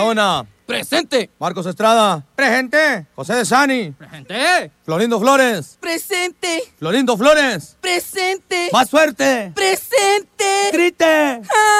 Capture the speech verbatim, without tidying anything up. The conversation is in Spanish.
Gaona. Presente. Marcos Estrada. Presente. José de Sani. Presente. Florindo Flores. Presente. Florindo Flores. Presente. Más fuerte. Presente. Grite. ¡Ah!